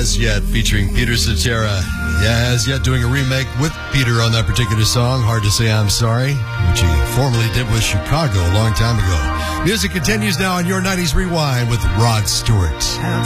As Yet featuring Peter Cetera. Yeah, As Yet doing a remake with Peter on that particular song, Hard to Say I'm Sorry, which he formerly did with Chicago a long time ago. Music continues now on Your 90s Rewind with Rod Stewart.